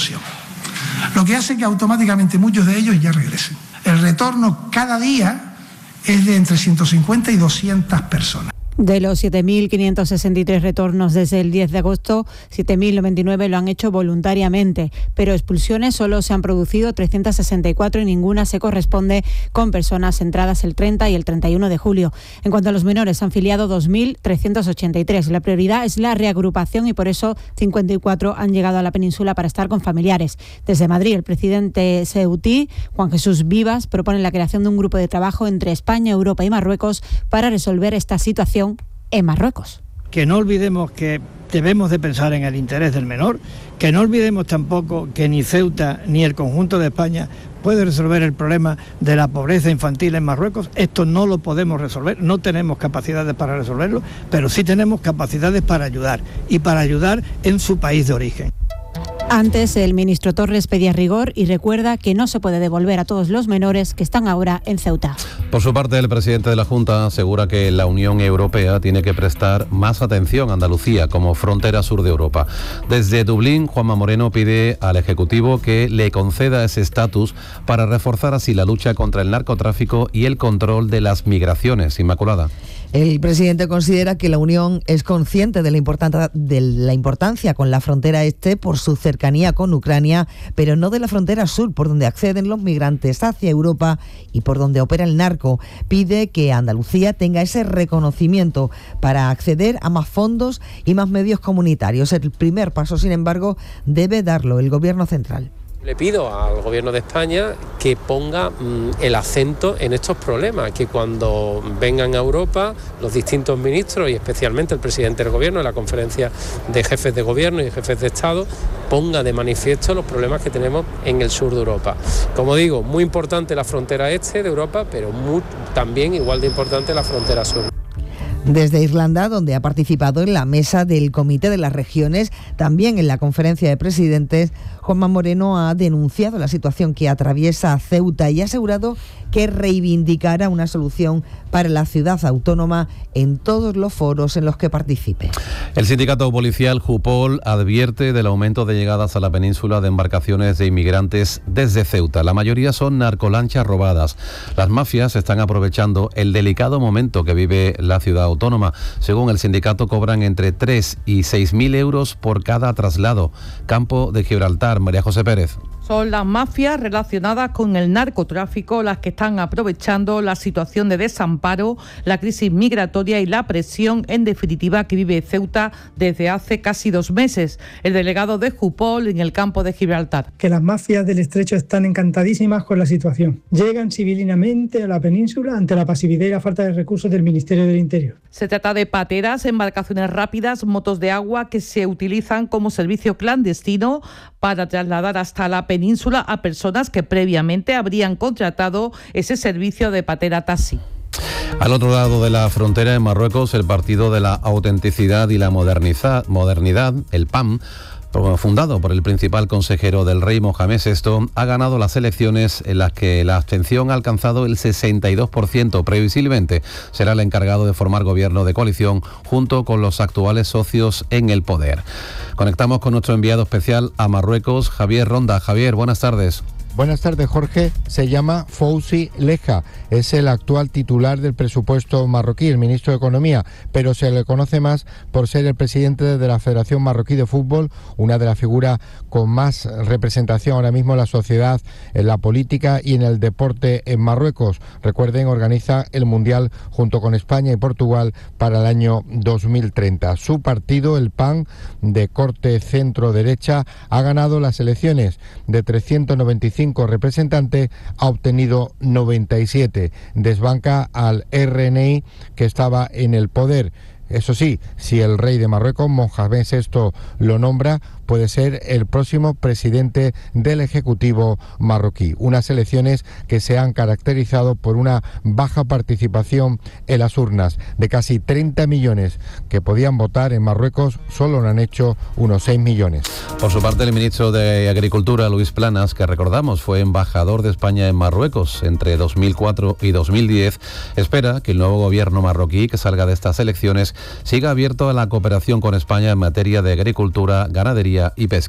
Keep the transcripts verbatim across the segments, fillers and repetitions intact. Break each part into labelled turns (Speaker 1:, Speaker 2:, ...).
Speaker 1: exclusión, lo que hace que automáticamente muchos de ellos ya regresen. El retorno cada día es de entre ciento cincuenta y doscientas personas.
Speaker 2: De los siete mil quinientos sesenta y tres retornos desde el diez de agosto, siete mil noventa y nueve lo han hecho voluntariamente, pero expulsiones solo se han producido trescientas sesenta y cuatro y ninguna se corresponde con personas entradas el treinta y el treinta y uno de julio. En cuanto a los menores, han filiado dos mil trescientos ochenta y tres. La prioridad es la reagrupación y por eso cincuenta y cuatro han llegado a la península para estar con familiares. Desde Madrid, el presidente ceutí, Juan Jesús Vivas, propone la creación de un grupo de trabajo entre España, Europa y Marruecos para resolver esta situación en Marruecos.
Speaker 3: Que no olvidemos que debemos de pensar en el interés del menor, que no olvidemos tampoco que ni Ceuta ni el conjunto de España puede resolver el problema de la pobreza infantil en Marruecos. Esto no lo podemos resolver, no tenemos capacidades para resolverlo, pero sí tenemos capacidades para ayudar, y para ayudar en su país de origen.
Speaker 2: Antes, el ministro Torres pedía rigor y recuerda que no se puede devolver a todos los menores que están ahora en Ceuta.
Speaker 4: Por su parte, el presidente de la Junta asegura que la Unión Europea tiene que prestar más atención a Andalucía como frontera sur de Europa. Desde Dublín, Juanma Moreno pide al Ejecutivo que le conceda ese estatus para reforzar así la lucha contra el narcotráfico y el control de las migraciones. Inmaculada.
Speaker 5: El presidente considera que la Unión es consciente de la, importancia, de la importancia con la frontera este por su cercanía con Ucrania, pero no de la frontera sur, por donde acceden los migrantes hacia Europa y por donde opera el narco. Pide que Andalucía tenga ese reconocimiento para acceder a más fondos y más medios comunitarios. El primer paso, sin embargo, debe darlo el Gobierno central.
Speaker 6: Le pido al Gobierno de España que ponga mmm, el acento en estos problemas, que cuando vengan a Europa los distintos ministros y especialmente el presidente del Gobierno en la conferencia de jefes de Gobierno y jefes de Estado ponga de manifiesto los problemas que tenemos en el sur de Europa. Como digo, muy importante la frontera este de Europa, pero muy, también igual de importante la frontera sur.
Speaker 5: Desde Irlanda, donde ha participado en la mesa del Comité de las Regiones, también en la conferencia de presidentes, Juanma Moreno ha denunciado la situación que atraviesa Ceuta y ha asegurado que reivindicará una solución para la ciudad autónoma en todos los foros en los que participe.
Speaker 4: El sindicato policial Jupol advierte del aumento de llegadas a la península de embarcaciones de inmigrantes desde Ceuta. La mayoría son narcolanchas robadas. Las mafias están aprovechando el delicado momento que vive la ciudad autónoma. Según el sindicato, cobran entre tres y seis mil euros por cada traslado. Campo de Gibraltar, María José Pérez.
Speaker 7: Son las mafias relacionadas con el narcotráfico las que están aprovechando la situación de desamparo, la crisis migratoria y la presión, en definitiva, que vive Ceuta desde hace casi dos meses. El delegado de Jupol en el campo de Gibraltar.
Speaker 8: Que las mafias del estrecho están encantadísimas con la situación. Llegan civilinamente a la península ante la pasividad y la falta de recursos del Ministerio del Interior.
Speaker 7: Se trata de pateras, embarcaciones rápidas, motos de agua que se utilizan como servicio clandestino para trasladar hasta la península a personas que previamente habrían contratado ese servicio de patera taxi.
Speaker 4: Al otro lado de la frontera, en Marruecos, el Partido de la Autenticidad y la Moderniza- Modernidad, el P A M, fundado por el principal consejero del rey Mohamed sexto, ha ganado las elecciones en las que la abstención ha alcanzado el sesenta y dos por ciento. Previsiblemente será el encargado de formar gobierno de coalición junto con los actuales socios en el poder. Conectamos con nuestro enviado especial a Marruecos, Javier Ronda. Javier, buenas tardes.
Speaker 9: Buenas tardes, Jorge. Se llama Fouzi Leja. Es el actual titular del presupuesto marroquí, el ministro de Economía, pero se le conoce más por ser el presidente de la Federación Marroquí de Fútbol, una de las figuras con más representación ahora mismo en la sociedad, en la política y en el deporte en Marruecos. Recuerden, organiza el Mundial junto con España y Portugal para el año dos mil treinta. Su partido, el P A M, de corte centro-derecha, ha ganado las elecciones. De trescientos noventa y cinco representantes, ha obtenido noventa y siete. Desbanca al R N I, que estaba en el poder. Eso sí, si el rey de Marruecos, Mohamed sexto, lo nombra, puede ser el próximo presidente del Ejecutivo marroquí. Unas elecciones que se han caracterizado por una baja participación en las urnas. De casi treinta millones que podían votar en Marruecos, solo lo han hecho unos seis millones.
Speaker 4: Por su parte, el ministro de Agricultura, Luis Planas, que recordamos fue embajador de España en Marruecos entre dos mil cuatro y dos mil diez, espera que el nuevo gobierno marroquí que salga de estas elecciones siga abierto a la cooperación con España en materia de agricultura, ganadería y pesca.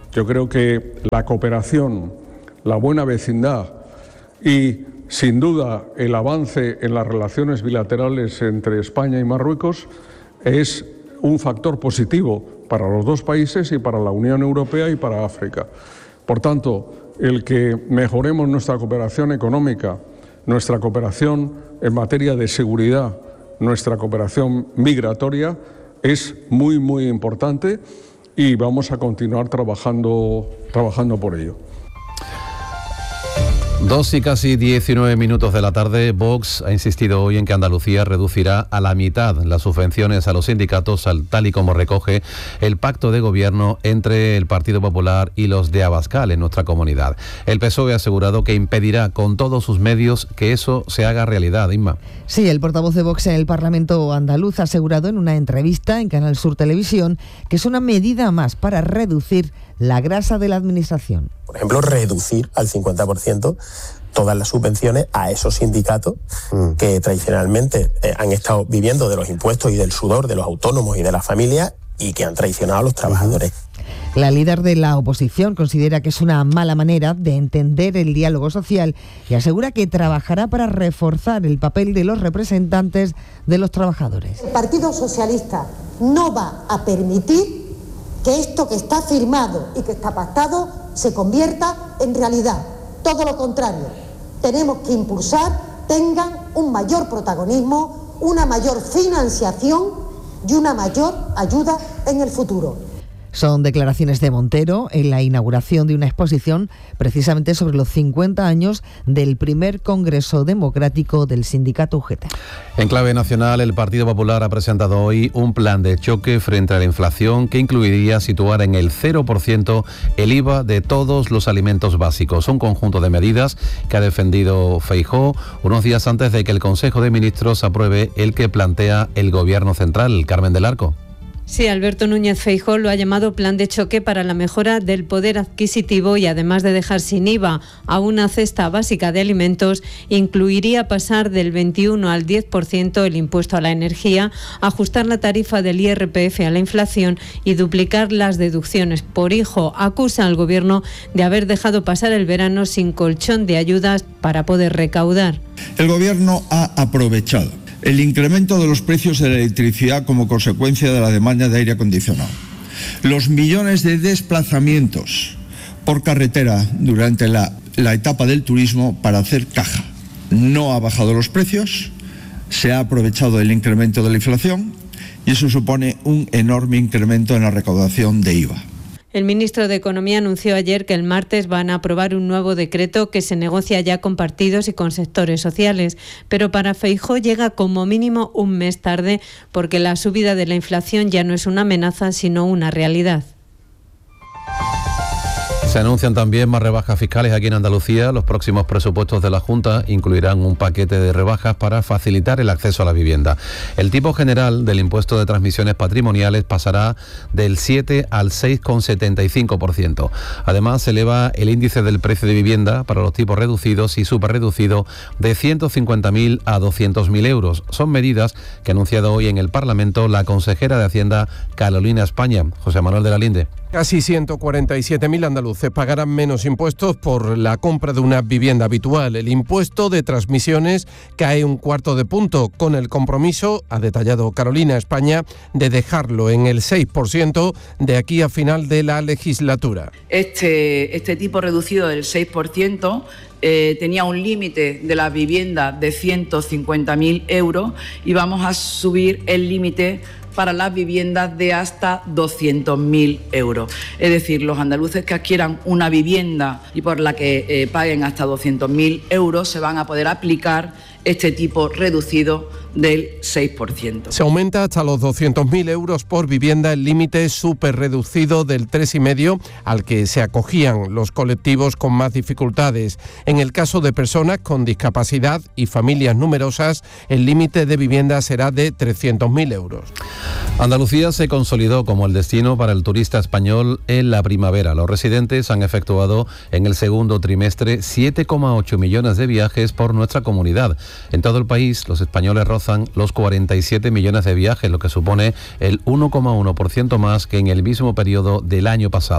Speaker 10: Yo creo que la cooperación, la buena vecindad y, sin duda, el avance en las relaciones bilaterales entre España y Marruecos es un factor positivo para los dos países y para la Unión Europea y para África. Por tanto, el que mejoremos nuestra cooperación económica, nuestra cooperación en materia de seguridad, nuestra cooperación migratoria es muy, muy importante y vamos a continuar trabajando, trabajando por ello.
Speaker 4: Dos y casi diecinueve minutos de la tarde, Vox ha insistido hoy en que Andalucía reducirá a la mitad las subvenciones a los sindicatos, tal y como recoge el pacto de gobierno entre el Partido Popular y los de Abascal en nuestra comunidad. El P S O E ha asegurado que impedirá con todos sus medios que eso se haga realidad. Inma.
Speaker 5: Sí, el portavoz de Vox en el Parlamento andaluz ha asegurado en una entrevista en Canal Sur Televisión que es una medida más para reducir la grasa de la administración.
Speaker 11: Por ejemplo, reducir al cincuenta por ciento todas las subvenciones a esos sindicatos mm. que tradicionalmente eh, han estado viviendo de los impuestos y del sudor de los autónomos y de las familias y que han traicionado a los trabajadores.
Speaker 5: La líder de la oposición considera que es una mala manera de entender el diálogo social y asegura que trabajará para reforzar el papel de los representantes de los trabajadores.
Speaker 12: El Partido Socialista no va a permitir que esto que está firmado y que está pactado se convierta en realidad. Todo lo contrario, tenemos que impulsar, tengan un mayor protagonismo, una mayor financiación y una mayor ayuda en el futuro.
Speaker 5: Son declaraciones de Montero en la inauguración de una exposición precisamente sobre los cincuenta años del primer Congreso Democrático del Sindicato U G T.
Speaker 4: En clave nacional, el Partido Popular ha presentado hoy un plan de choque frente a la inflación que incluiría situar en el cero por ciento el I V A de todos los alimentos básicos. Un conjunto de medidas que ha defendido Feijóo unos días antes de que el Consejo de Ministros apruebe el que plantea el Gobierno Central. Carmen del Arco.
Speaker 13: Sí, Alberto Núñez Feijóo lo ha llamado plan de choque para la mejora del poder adquisitivo y además de dejar sin I V A a una cesta básica de alimentos, incluiría pasar del veintiuno al diez por ciento el impuesto a la energía, ajustar la tarifa del I R P F a la inflación y duplicar las deducciones por hijo. Acusa al Gobierno de haber dejado pasar el verano sin colchón de ayudas para poder recaudar.
Speaker 14: El Gobierno ha aprovechado el incremento de los precios de la electricidad como consecuencia de la demanda de aire acondicionado, los millones de desplazamientos por carretera durante la, la etapa del turismo para hacer caja. No ha bajado los precios, se ha aprovechado el incremento de la inflación y eso supone un enorme incremento en la recaudación de I V A.
Speaker 13: El ministro de Economía anunció ayer que el martes van a aprobar un nuevo decreto que se negocia ya con partidos y con sectores sociales, pero para Feijóo llega como mínimo un mes tarde porque la subida de la inflación ya no es una amenaza sino una realidad.
Speaker 4: Se anuncian también más rebajas fiscales aquí en Andalucía. Los próximos presupuestos de la Junta incluirán un paquete de rebajas para facilitar el acceso a la vivienda. El tipo general del impuesto de transmisiones patrimoniales pasará del siete al seis coma setenta y cinco por ciento. Además, se eleva el índice del precio de vivienda para los tipos reducidos y superreducidos de ciento cincuenta mil a doscientos mil euros. Son medidas que ha anunciado hoy en el Parlamento la consejera de Hacienda, Carolina España. José Manuel de la Linde.
Speaker 15: Casi ciento cuarenta y siete mil andaluces pagarán menos impuestos por la compra de una vivienda habitual. El impuesto de transmisiones cae un cuarto de punto, con el compromiso, ha detallado Carolina España, de dejarlo en el seis por ciento de aquí a final de la legislatura.
Speaker 16: Este, este tipo reducido del seis por ciento eh, tenía un límite de la vivienda de ciento cincuenta mil euros y vamos a subir el límite para las viviendas de hasta doscientos mil euros. Es decir, los andaluces que adquieran una vivienda y por la que eh, paguen hasta doscientos mil euros se van a poder aplicar este tipo reducido del seis por ciento.
Speaker 15: Se aumenta hasta los doscientos mil euros por vivienda el límite súper reducido del tres coma cinco al que se acogían los colectivos con más dificultades. En el caso de personas con discapacidad y familias numerosas, el límite de vivienda será de trescientos mil euros.
Speaker 4: Andalucía se consolidó como el destino para el turista español en la primavera. Los residentes han efectuado en el segundo trimestre siete coma ocho millones de viajes por nuestra comunidad. En todo el país, los españoles rozan los cuarenta y siete millones de viajes, lo que supone el uno coma uno por ciento más que en el mismo periodo del año pasado.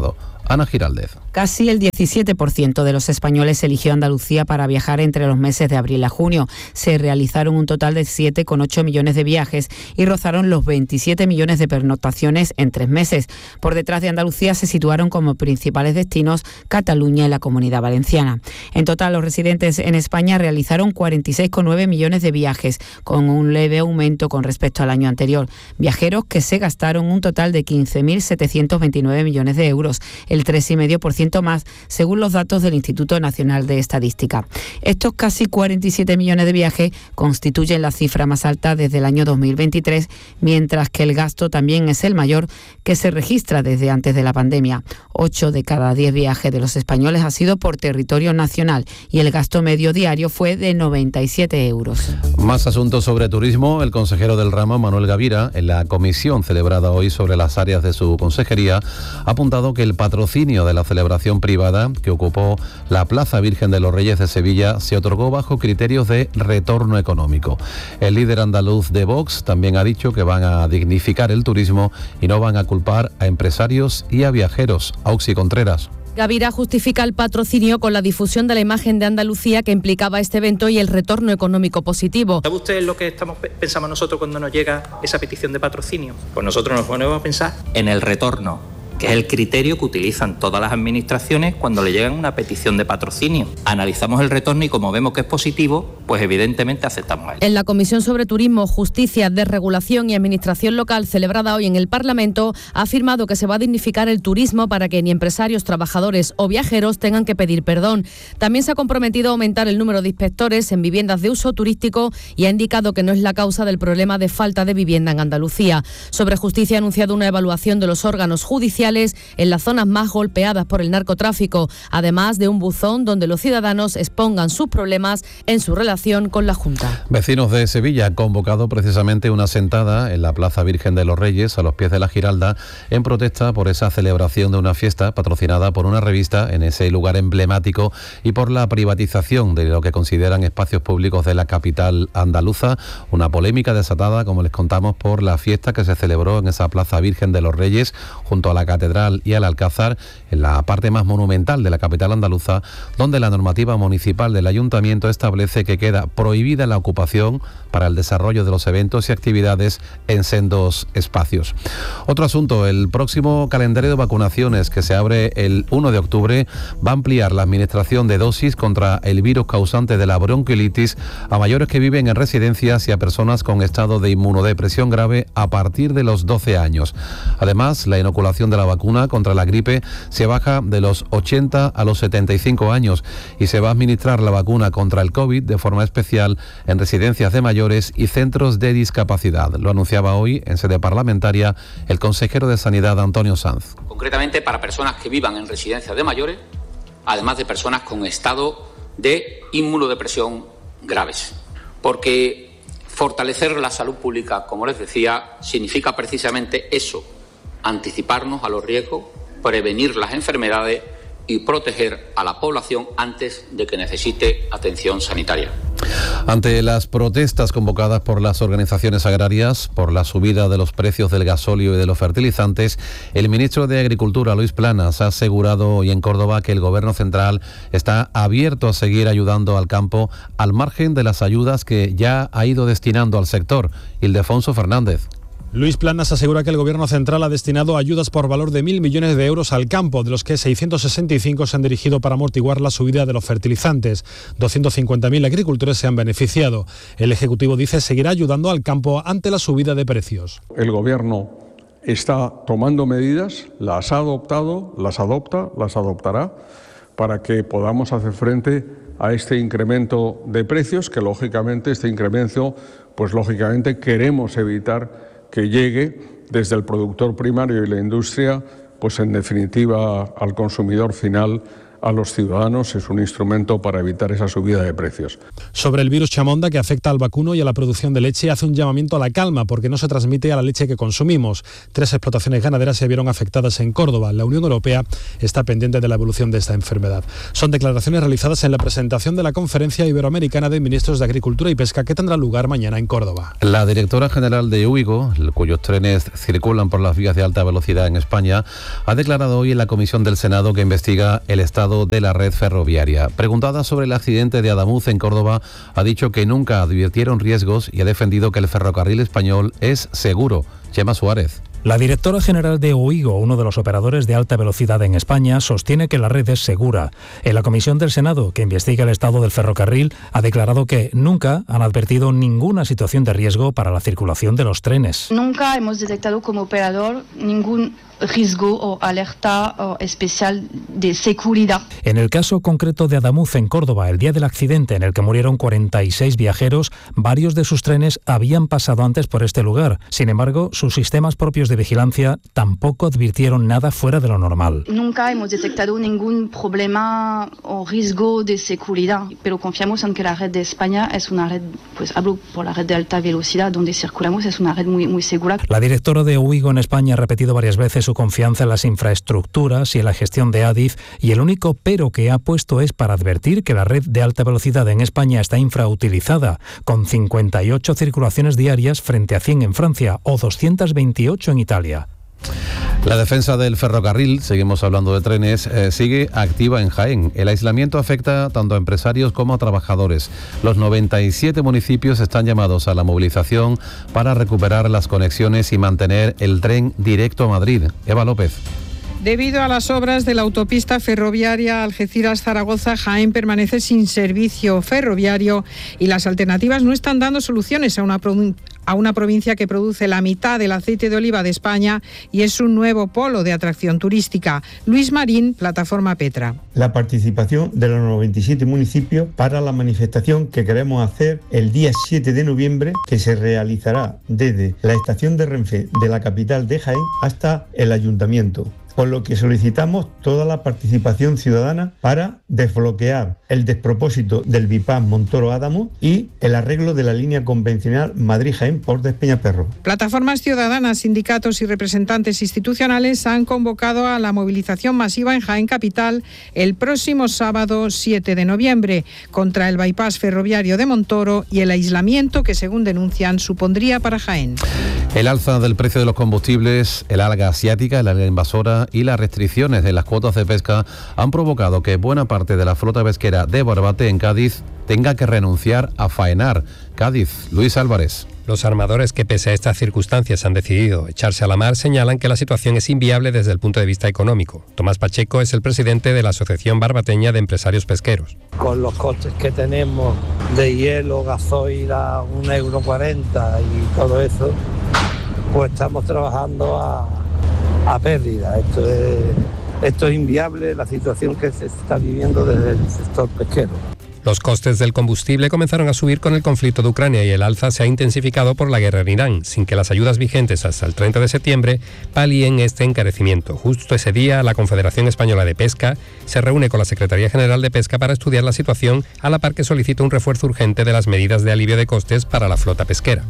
Speaker 4: Ana Giraldez.
Speaker 17: Casi el diecisiete por ciento de los españoles eligió Andalucía para viajar entre los meses de abril a junio. Se realizaron un total de siete coma ocho millones de viajes y rozaron los veintisiete millones de pernoctaciones en tres meses. Por detrás de Andalucía se situaron como principales destinos Cataluña y la Comunidad Valenciana. En total, los residentes en España realizaron cuarenta y seis coma nueve millones de viajes, con un leve aumento con respecto al año anterior. Viajeros que se gastaron un total de quince mil setecientos veintinueve millones de euros, el tres coma cinco por ciento más, según los datos del Instituto Nacional de Estadística. Estos casi cuarenta y siete millones de viajes constituyen la cifra más alta desde el año dos mil veintitrés, mientras que el gasto también es el mayor que se registra desde antes de la pandemia. ocho de cada diez viajes de los españoles ha sido por territorio nacional y el gasto medio diario fue de noventa y siete euros.
Speaker 4: Más asuntos sobre turismo. El consejero del ramo, Manuel Gavira, en la comisión celebrada hoy sobre las áreas de su consejería, ha apuntado que el patrocinio de la celebración privada que ocupó la Plaza Virgen de los Reyes de Sevilla se otorgó bajo criterios de retorno económico. El líder andaluz de Vox también ha dicho que van a dignificar el turismo y no van a culpar a empresarios y a viajeros. Auxi Contreras.
Speaker 18: Gavira justifica el patrocinio con la difusión de la imagen de Andalucía que implicaba este evento y el retorno económico positivo.
Speaker 19: ¿Sabe usted lo que estamos pensamos nosotros cuando nos llega esa petición de patrocinio? Pues nosotros nos ponemos a pensar en el retorno, que es el criterio que utilizan todas las administraciones cuando le llegan una petición de patrocinio. Analizamos el retorno y como vemos que es positivo, pues evidentemente aceptamos él.
Speaker 18: En la Comisión sobre Turismo, Justicia, Desregulación y Administración Local, celebrada hoy en el Parlamento, ha afirmado que se va a dignificar el turismo para que ni empresarios, trabajadores o viajeros tengan que pedir perdón. También se ha comprometido a aumentar el número de inspectores en viviendas de uso turístico y ha indicado que no es la causa del problema de falta de vivienda en Andalucía. Sobre Justicia ha anunciado una evaluación de los órganos judiciales en las zonas más golpeadas por el narcotráfico, además de un buzón donde los ciudadanos expongan sus problemas en su relación con la Junta.
Speaker 4: Vecinos de Sevilla han convocado precisamente una sentada en la Plaza Virgen de los Reyes, a los pies de la Giralda, en protesta por esa celebración de una fiesta patrocinada por una revista en ese lugar emblemático y por la privatización de lo que consideran espacios públicos de la capital andaluza. Una polémica desatada, como les contamos, por la fiesta que se celebró en esa Plaza Virgen de los Reyes, junto a la Catedral y al Alcázar, en la parte más monumental de la capital andaluza, donde la normativa municipal del ayuntamiento establece que queda prohibida la ocupación para el desarrollo de los eventos y actividades en sendos espacios. Otro asunto, el próximo calendario de vacunaciones que se abre el uno de octubre va a ampliar la administración de dosis contra el virus causante de la bronquiolitis a mayores que viven en residencias y a personas con estado de inmunodepresión grave a partir de los doce años. Además, la inoculación de la vacuna contra la gripe se baja de los ochenta a los setenta y cinco años y se va a administrar la vacuna contra el COVID de forma especial en residencias de mayores y centros de discapacidad. Lo anunciaba hoy en sede parlamentaria el consejero de Sanidad, Antonio Sanz.
Speaker 20: Concretamente para personas que vivan en residencias de mayores, además de personas con estado de inmunodepresión graves. Porque fortalecer la salud pública, como les decía, significa precisamente eso: anticiparnos a los riesgos, prevenir las enfermedades y proteger a la población antes de que necesite atención sanitaria.
Speaker 4: Ante las protestas convocadas por las organizaciones agrarias por la subida de los precios del gasóleo y de los fertilizantes, el ministro de Agricultura, Luis Planas, ha asegurado hoy en Córdoba que el Gobierno central está abierto a seguir ayudando al campo al margen de las ayudas que ya ha ido destinando al sector. Ildefonso Fernández.
Speaker 21: Luis Planas asegura que el Gobierno central ha destinado ayudas por valor de mil millones de euros al campo, de los que seiscientos sesenta y cinco se han dirigido para amortiguar la subida de los fertilizantes. doscientos cincuenta mil agricultores se han beneficiado. El Ejecutivo dice seguirá ayudando al campo ante la subida de precios.
Speaker 10: El Gobierno está tomando medidas, las ha adoptado, las adopta, las adoptará, para que podamos hacer frente a este incremento de precios, que lógicamente este incremento, pues lógicamente queremos evitar que llegue desde el productor primario y la industria, pues en definitiva al consumidor final a los ciudadanos, es un instrumento para evitar esa subida de precios.
Speaker 21: Sobre el virus chamonda que afecta al vacuno y a la producción de leche, hace un llamamiento a la calma porque no se transmite a la leche que consumimos. Tres explotaciones ganaderas se vieron afectadas en Córdoba. La Unión Europea está pendiente de la evolución de esta enfermedad. Son declaraciones realizadas en la presentación de la Conferencia Iberoamericana de Ministros de Agricultura y Pesca que tendrá lugar mañana en Córdoba.
Speaker 4: La directora general de Uigo, cuyos trenes circulan por las vías de alta velocidad en España, ha declarado hoy en la comisión del Senado que investiga el estado de la red ferroviaria. Preguntada sobre el accidente de Adamuz en Córdoba, ha dicho que nunca advirtieron riesgos y ha defendido que el ferrocarril español es seguro. Chema Suárez.
Speaker 1: La directora general de Uigo, uno de los operadores de alta velocidad en España, sostiene que la red es segura. En la comisión del Senado, que investiga el estado del ferrocarril, ha declarado que nunca han advertido ninguna situación de riesgo para la circulación de los trenes.
Speaker 22: Nunca hemos detectado como operador ningún riesgo o alerta o especial de seguridad.
Speaker 1: En el caso concreto de Adamuz en Córdoba, el día del accidente en el que murieron cuarenta y seis viajeros, varios de sus trenes habían pasado antes por este lugar. Sin embargo, sus sistemas propios de vigilancia tampoco advirtieron nada fuera de lo normal.
Speaker 22: Nunca hemos detectado ningún problema o riesgo de seguridad, pero confiamos en que la red de España es una red, pues hablo por la red de alta velocidad donde circulamos, es una red muy, muy segura.
Speaker 1: La directora de Uigo en España ha repetido varias veces su confianza en las infraestructuras y en la gestión de Adif, y el único pero que ha puesto es para advertir que la red de alta velocidad en España está infrautilizada, con cincuenta y ocho circulaciones diarias frente a cien en Francia o doscientas veintiocho en Italia.
Speaker 4: La defensa del ferrocarril, seguimos hablando de trenes, eh, sigue activa en Jaén. El aislamiento afecta tanto a empresarios como a trabajadores. Los noventa y siete municipios están llamados a la movilización para recuperar las conexiones y mantener el tren directo a Madrid. Eva López.
Speaker 23: Debido a las obras de la autopista ferroviaria Algeciras-Zaragoza, Jaén permanece sin servicio ferroviario y las alternativas no están dando soluciones a una, a una provincia que produce la mitad del aceite de oliva de España y es un nuevo polo de atracción turística. Luis Marín, Plataforma Petra.
Speaker 24: La participación de los noventa y siete municipios para la manifestación que queremos hacer el día siete de noviembre, que se realizará desde la estación de Renfe de la capital de Jaén hasta el ayuntamiento. Por lo que solicitamos toda la participación ciudadana para desbloquear el despropósito del bypass Montoro-Adamuz y el arreglo de la línea convencional Madrid-Jaén por Despeñaperro.
Speaker 23: Plataformas ciudadanas, sindicatos y representantes institucionales han convocado a la movilización masiva en Jaén Capital el próximo sábado siete de noviembre contra el bypass ferroviario de Montoro y el aislamiento que, según denuncian, supondría para Jaén.
Speaker 4: El alza del precio de los combustibles, el alga asiática, la alga invasora y las restricciones de las cuotas de pesca han provocado que buena parte de la flota pesquera de Barbate en Cádiz tenga que renunciar a faenar. Cádiz, Luis Álvarez.
Speaker 25: Los armadores que pese a estas circunstancias han decidido echarse a la mar señalan que la situación es inviable desde el punto de vista económico. Tomás Pacheco es el presidente de la Asociación Barbateña de Empresarios Pesqueros.
Speaker 26: Con los costes que tenemos de hielo, gasoil a un euro cuarenta y todo eso, pues estamos trabajando a, a pérdida. Esto es, esto es inviable, la situación que se está viviendo desde el sector pesquero.
Speaker 25: Los costes del combustible comenzaron a subir con el conflicto de Ucrania y el alza se ha intensificado por la guerra en Irán, sin que las ayudas vigentes hasta el treinta de septiembre palíen este encarecimiento. Justo ese día, la Confederación Española de Pesca se reúne con la Secretaría General de Pesca para estudiar la situación, a la par que solicita un refuerzo urgente de las medidas de alivio de costes para la flota pesquera.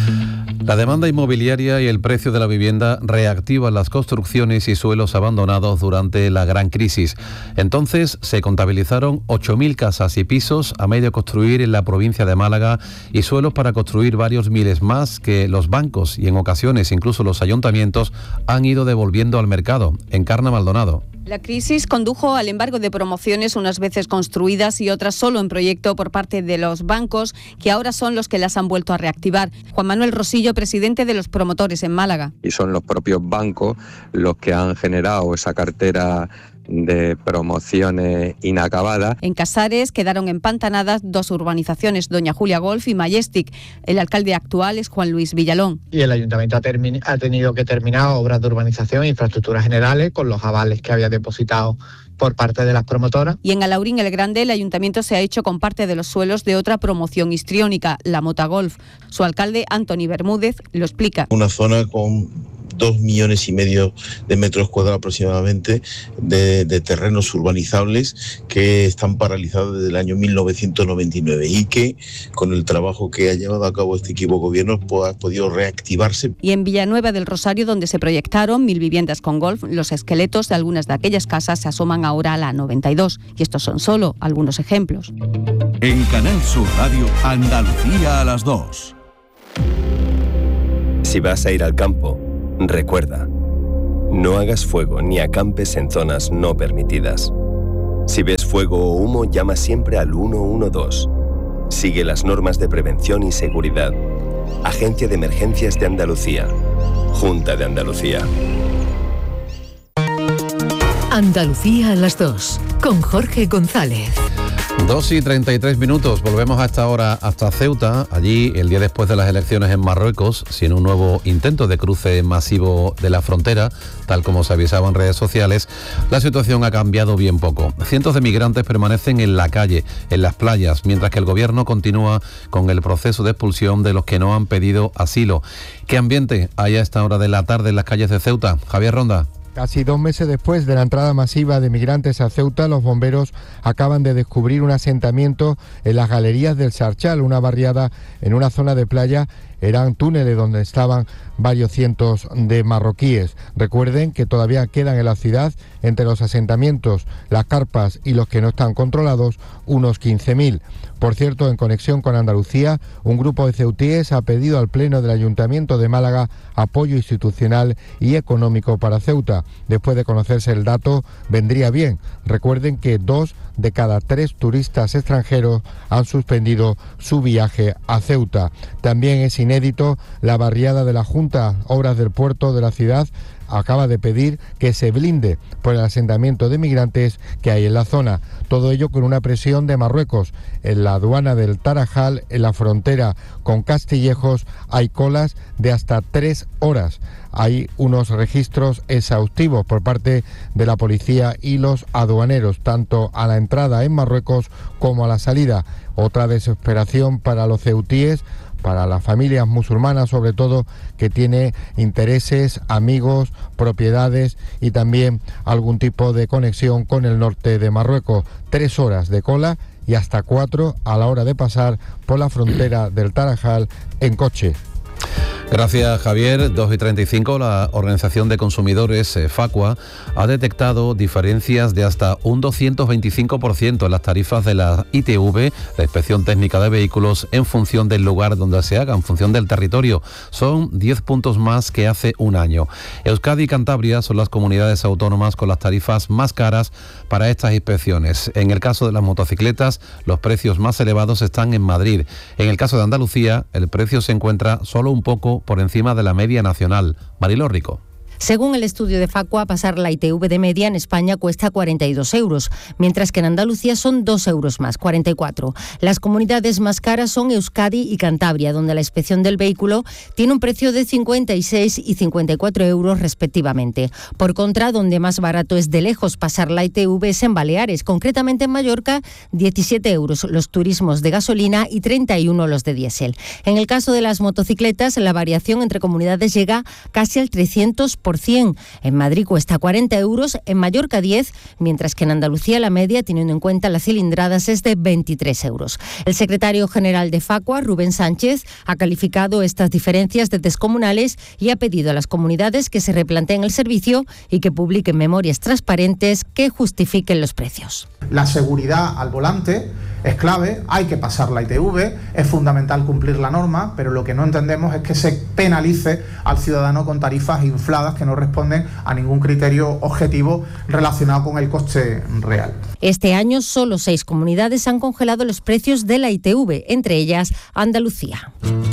Speaker 4: La demanda inmobiliaria y el precio de la vivienda reactivan las construcciones y suelos abandonados durante la gran crisis. Entonces se contabilizaron ocho mil casas y pisos a medio construir en la provincia de Málaga y suelos para construir varios miles más que los bancos y en ocasiones incluso los ayuntamientos han ido devolviendo al mercado. Encarna Maldonado.
Speaker 27: La crisis condujo al embargo de promociones, unas veces construidas y otras solo en proyecto por parte de los bancos, que ahora son los que las han vuelto a reactivar. Juan Manuel Rosillo, presidente de los promotores en Málaga.
Speaker 28: Y son los propios bancos los que han generado esa cartera de promociones inacabadas.
Speaker 27: En Casares quedaron empantanadas dos urbanizaciones, Doña Julia Golf y Majestic. El alcalde actual es Juan Luis Villalón.
Speaker 29: Y el ayuntamiento ha, termi- ha tenido que terminar obras de urbanización e infraestructuras generales con los avales que había depositado por parte de las promotoras.
Speaker 27: Y en Alaurín el Grande el ayuntamiento se ha hecho con parte de los suelos de otra promoción histriónica, la Mota Golf. Su alcalde, Antoni Bermúdez, lo explica.
Speaker 30: Una zona con
Speaker 2: dos millones y medio de metros cuadrados aproximadamente de, de terrenos urbanizables que están paralizados desde el año mil novecientos noventa y nueve y que con el trabajo que ha llevado a cabo este equipo de gobierno pues, ha podido reactivarse.
Speaker 27: Y en Villanueva del Rosario, donde se proyectaron mil viviendas con golf, los esqueletos de algunas de aquellas casas se asoman ahora a la noventa y dos. Y estos son solo algunos ejemplos.
Speaker 3: En Canal Sur Radio, Andalucía a las dos.
Speaker 5: Si vas a ir al campo, recuerda, no hagas fuego ni acampes en zonas no permitidas. Si ves fuego o humo, llama siempre al uno uno dos. Sigue las normas de prevención y seguridad. Agencia de Emergencias de Andalucía. Junta de Andalucía.
Speaker 6: Andalucía a las dos, con Jorge González.
Speaker 4: dos y treinta y tres minutos, volvemos a esta hora hasta Ceuta. Allí, el día después de las elecciones en Marruecos, sin un nuevo intento de cruce masivo de la frontera, tal como se avisaba en redes sociales, la situación ha cambiado bien poco. Cientos de migrantes permanecen en la calle, en las playas, mientras que el gobierno continúa con el proceso de expulsión de los que no han pedido asilo. ¿Qué ambiente hay a esta hora de la tarde en las calles de Ceuta? Javier Ronda.
Speaker 7: Casi dos meses después de la entrada masiva de migrantes a Ceuta, los bomberos acaban de descubrir un asentamiento en las galerías del Sarchal, una barriada en una zona de playa. Eran túneles donde estaban varios cientos de marroquíes. Recuerden que todavía quedan en la ciudad, entre los asentamientos, las carpas y los que no están controlados, unos quince mil. Por cierto, en conexión con Andalucía, un grupo de ceutíes ha pedido al Pleno del Ayuntamiento de Málaga apoyo institucional y económico para Ceuta. Después de conocerse el dato, vendría bien. Recuerden que dos de cada tres turistas extranjeros han suspendido su viaje a Ceuta. También es inédito la barriada de la Junta, Obras del Puerto de la ciudad, acaba de pedir que se blinde por el asentamiento de migrantes que hay en la zona. Todo ello con una presión de Marruecos. En la aduana del Tarajal, en la frontera con Castillejos, hay colas de hasta tres horas. Hay unos registros exhaustivos por parte de la policía y los aduaneros, tanto a la entrada en Marruecos como a la salida. Otra desesperación para los ceutíes, para las familias musulmanas sobre todo, que tiene intereses, amigos, propiedades y también algún tipo de conexión con el norte de Marruecos. Tres horas de cola y hasta cuatro a la hora de pasar por la frontera del Tarajal en coche.
Speaker 4: Gracias, Javier. dos y treinta y cinco, la Organización de Consumidores, eh, Facua, ha detectado diferencias de hasta un doscientos veinticinco por ciento en las tarifas de la I T V, la Inspección Técnica de Vehículos, en función del lugar donde se haga, en función del territorio. Son diez puntos más que hace un año. Euskadi y Cantabria son las comunidades autónomas con las tarifas más caras para estas inspecciones. En el caso de las motocicletas, los precios más elevados están en Madrid. En el caso de Andalucía, el precio se encuentra solo un poco por encima de la media nacional. Mariló Rico.
Speaker 8: Según el estudio de Facua, pasar la I T V de media en España cuesta cuarenta y dos euros, mientras que en Andalucía son dos euros más, cuarenta y cuatro. Las comunidades más caras son Euskadi y Cantabria, donde la inspección del vehículo tiene un precio de cincuenta y seis y cincuenta y cuatro euros respectivamente. Por contra, donde más barato es de lejos pasar la I T V es en Baleares, concretamente en Mallorca, diecisiete euros los turismos de gasolina y treinta y uno los de diésel. En el caso de las motocicletas, la variación entre comunidades llega casi al trescientos por ciento. En Madrid cuesta cuarenta euros, en Mallorca diez, mientras que en Andalucía la media, teniendo en cuenta las cilindradas, es de veintitrés euros. El secretario general de Facua, Rubén Sánchez, ha calificado estas diferencias de descomunales y ha pedido a las comunidades que se replanteen el servicio y que publiquen memorias transparentes que justifiquen los precios.
Speaker 9: La seguridad al volante es clave, hay que pasar la I T V, es fundamental cumplir la norma, pero lo que no entendemos es que se penalice al ciudadano con tarifas infladas que no responden a ningún criterio objetivo relacionado con el coste real.
Speaker 8: Este año solo seis comunidades han congelado los precios de la I T V, entre ellas Andalucía.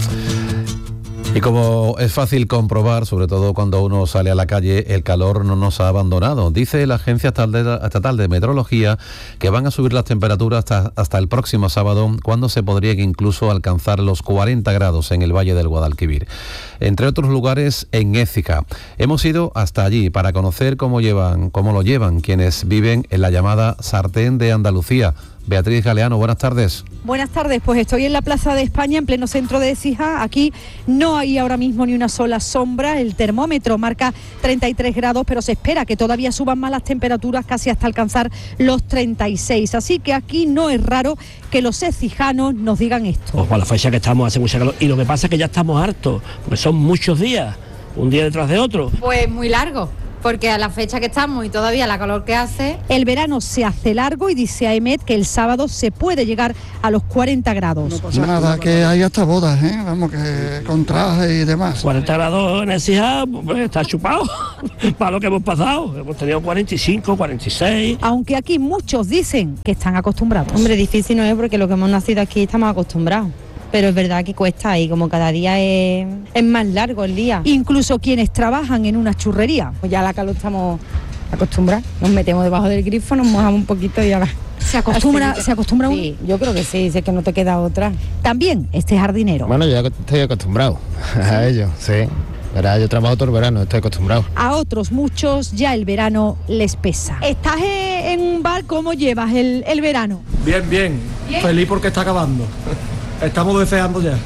Speaker 4: Y como es fácil comprobar, sobre todo cuando uno sale a la calle, el calor no nos ha abandonado. Dice la Agencia Estatal de Meteorología que van a subir las temperaturas hasta, hasta el próximo sábado, cuando se podrían incluso alcanzar los cuarenta grados en el Valle del Guadalquivir. Entre otros lugares, en Écija. Hemos ido hasta allí para conocer cómo llevan, cómo lo llevan quienes viven en la llamada sartén de Andalucía. Beatriz Galeano, buenas tardes.
Speaker 11: Buenas tardes, pues estoy en la Plaza de España, en pleno centro de Écija. Aquí no hay ahora mismo ni una sola sombra. El termómetro marca treinta y tres grados, pero se espera que todavía suban más las temperaturas, casi hasta alcanzar los treinta y seis. Así que aquí no es raro que los écijanos nos digan esto.
Speaker 12: Pues para la fecha que estamos hace mucha calor. Y lo que pasa es que ya estamos hartos, porque son muchos días, un día detrás de otro.
Speaker 13: Pues muy largo. Porque a la fecha que estamos y todavía la calor que hace...
Speaker 11: El verano se hace largo y dice Aemet que el sábado se puede llegar a los cuarenta grados.
Speaker 14: No pasa nada, que hay hasta bodas, ¿eh? Vamos, que con traje y demás.
Speaker 12: cuarenta grados en Écija, pues está chupado para lo que hemos pasado. Hemos tenido cuarenta y cinco, cuarenta y seis.
Speaker 11: Aunque aquí muchos dicen que están acostumbrados.
Speaker 13: Hombre, difícil no es porque lo que hemos nacido aquí estamos acostumbrados. Pero es verdad que cuesta y como cada día es, es más largo el día.
Speaker 11: Incluso quienes trabajan en una churrería.
Speaker 13: Pues ya a la calor estamos acostumbrados. Nos metemos debajo del grifo, nos mojamos un poquito y ya va.
Speaker 11: ¿Se acostumbra, ¿se acostumbra uno?
Speaker 13: Sí, yo creo que sí, sé que no te queda otra.
Speaker 11: También este jardinero.
Speaker 15: Bueno, yo estoy acostumbrado a ello, sí. Verá, yo trabajo todo el verano, estoy acostumbrado.
Speaker 11: A otros muchos ya el verano les pesa. ¿Estás en un bar? ¿Cómo llevas el, el verano?
Speaker 12: Bien, bien, bien. Feliz porque está acabando. Estamos deseando ya.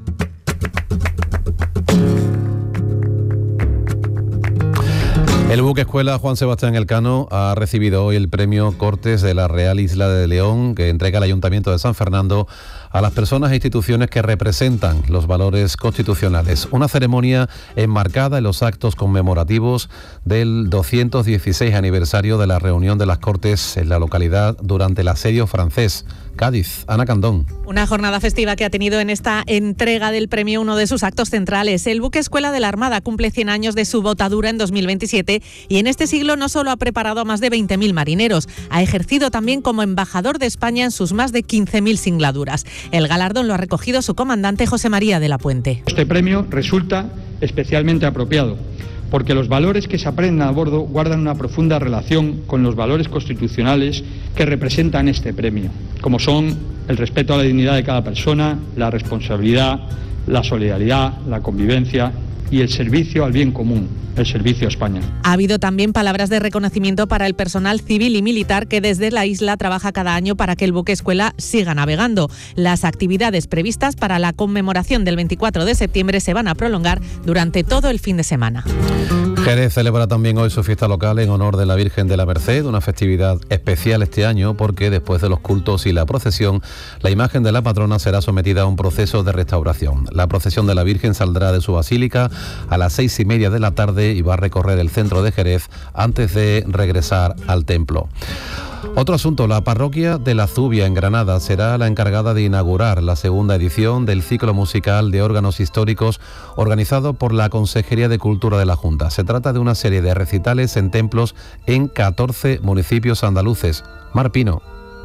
Speaker 4: El buque escuela Juan Sebastián Elcano ha recibido hoy el premio Cortes de la Real Isla de León, que entrega el Ayuntamiento de San Fernando a las personas e instituciones que representan los valores constitucionales. Una ceremonia enmarcada en los actos conmemorativos del doscientos dieciséis aniversario de la reunión de las Cortes en la localidad durante el asedio francés. Cádiz, Ana Candón.
Speaker 16: Una jornada festiva que ha tenido en esta entrega del premio uno de sus actos centrales. El buque escuela de la Armada cumple cien años de su botadura en dos mil veintisiete y en este siglo no solo ha preparado a más de veinte mil marineros, ha ejercido también como embajador de España en sus más de quince mil singladuras. El galardón lo ha recogido su comandante José María de la Puente.
Speaker 17: Este premio resulta especialmente apropiado, porque los valores que se aprenden a bordo guardan una profunda relación con los valores constitucionales que representan este premio, como son el respeto a la dignidad de cada persona, la responsabilidad, la solidaridad, la convivencia y el servicio al bien común, el servicio a España.
Speaker 16: Ha habido también palabras de reconocimiento para el personal civil y militar que desde la isla trabaja cada año para que el buque escuela siga navegando. Las actividades previstas para la conmemoración del veinticuatro de septiembre se van a prolongar durante todo el fin de semana.
Speaker 4: Jerez celebra también hoy su fiesta local en honor de la Virgen de la Merced, una festividad especial este año porque después de los cultos y la procesión, la imagen de la patrona será sometida a un proceso de restauración. La procesión de la Virgen saldrá de su basílica a las seis y media de la tarde y va a recorrer el centro de Jerez antes de regresar al templo. Otro asunto, la parroquia de la Zubia en Granada será la encargada de inaugurar la segunda edición del ciclo musical de órganos históricos organizado por la Consejería de Cultura de la Junta. Se trata de una serie de recitales en templos en catorce municipios andaluces. Mar Pino.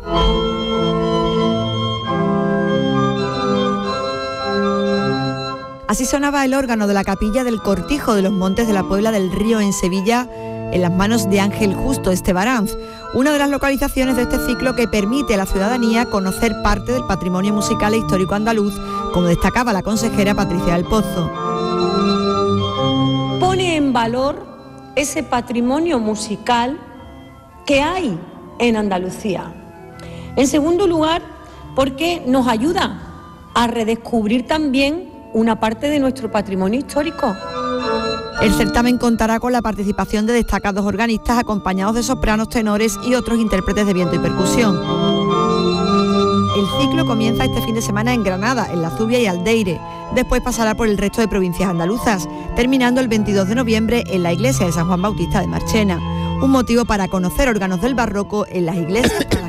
Speaker 18: Así sonaba el órgano de la capilla del Cortijo de los Montes de la Puebla del Río en Sevilla, en las manos de Ángel Justo Estebaranz, una de las localizaciones de este ciclo que permite a la ciudadanía conocer parte del patrimonio musical e histórico andaluz, como destacaba la consejera Patricia del Pozo.
Speaker 19: Pone en valor ese patrimonio musical que hay en Andalucía. En segundo lugar, porque nos ayuda a redescubrir también una parte de nuestro patrimonio histórico.
Speaker 18: El certamen contará con la participación de destacados organistas acompañados de sopranos, tenores y otros intérpretes de viento y percusión. El ciclo comienza este fin de semana en Granada, en La Zubia y Aldeire. Después pasará por el resto de provincias andaluzas, terminando el veintidós de noviembre en la iglesia de San Juan Bautista de Marchena. Un motivo para conocer órganos del barroco en las iglesias.